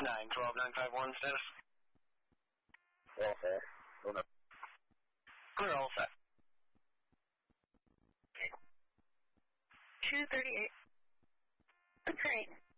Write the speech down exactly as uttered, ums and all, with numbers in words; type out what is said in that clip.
nine twelve nine five one status. All set. Hold up. We're all set. two thirty-eight. Great.